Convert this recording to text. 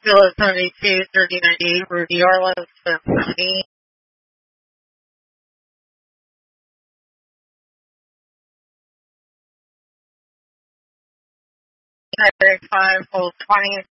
Philip 72, 3098, Rudy Orlov, County. 5, hold 20.